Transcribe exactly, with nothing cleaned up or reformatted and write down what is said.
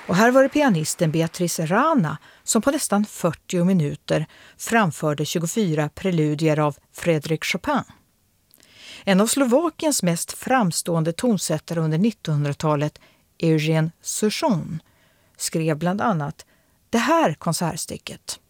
Och här var det pianisten Beatrice Rana som på nästan fyrtio minuter framförde tjugofyra preludier av Frédéric Chopin. En av Slovakiens mest framstående tonsättare under nittonhundratalet, Eugène Souchon, skrev bland annat det här konsertstycket.